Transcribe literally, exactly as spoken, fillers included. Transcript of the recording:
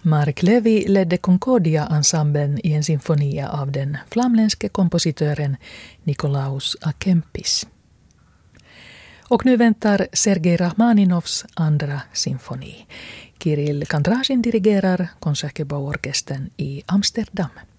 Mark Levy ledde Concordia-ensemblen i en symfonia av den flamländske kompositören Nikolaus A. Kempis. Och nu väntar Sergej Rachmaninovs andra symfoni. Kirill Kandrasin dirigerar Concertgebouw-orkestern i Amsterdam.